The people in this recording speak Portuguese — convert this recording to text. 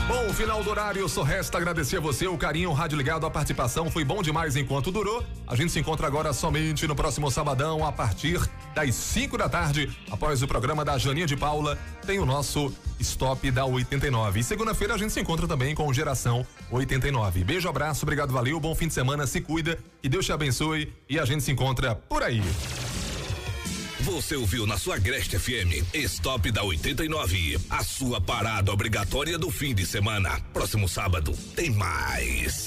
Bom, final do horário, só resta agradecer a você, o carinho, o rádio ligado, a participação, foi bom demais enquanto durou. A gente se encontra agora somente no próximo sabadão, a partir das 5 da tarde, após o programa da Janinha de Paula, tem o nosso Stop da 89. E segunda-feira a gente se encontra também com Geração 89. Beijo, abraço, obrigado, valeu, bom fim de semana, se cuida, que Deus te abençoe e a gente se encontra por aí. Você ouviu na sua Agreste FM, Stop da 89, a sua parada obrigatória do fim de semana. Próximo sábado tem mais.